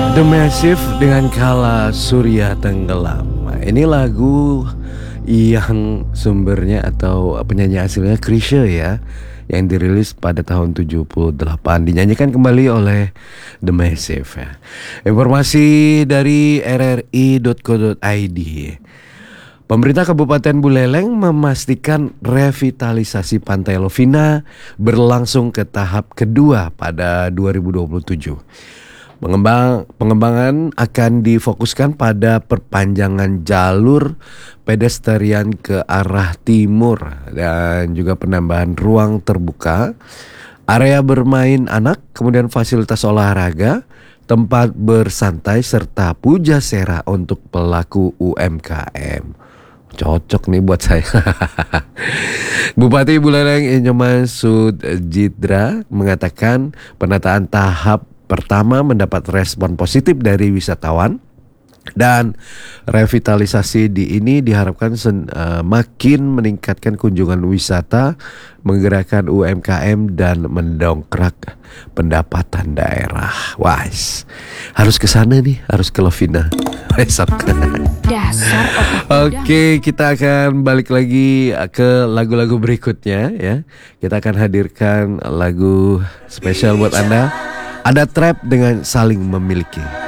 The Massive dengan Kala Surya Tenggelam. Ini lagu yang sumbernya atau penyanyi aslinya Chrisye ya, yang dirilis pada tahun 78, dinyanyikan kembali oleh The Massive ya. Informasi dari rri.co.id. Pemerintah Kabupaten Buleleng memastikan revitalisasi Pantai Lovina berlangsung ke tahap kedua pada 2027. Pengembangan akan difokuskan pada perpanjangan jalur pedestrian ke arah timur dan juga penambahan ruang terbuka, area bermain anak, kemudian fasilitas olahraga, tempat bersantai serta pujasera untuk pelaku UMKM. Cocok nih buat saya. Bupati Buleleng Inyoman Sudjidra mengatakan penataan tahap pertama mendapat respon positif dari wisatawan dan revitalisasi ini diharapkan makin meningkatkan kunjungan wisata, menggerakkan UMKM dan mendongkrak pendapatan daerah. Wah, harus ke sana nih, harus ke Lovina besok. Dasar Oke, kita akan balik lagi ke lagu-lagu berikutnya ya. Kita akan hadirkan lagu spesial buat Anda. Ada Trap dengan Saling Memiliki.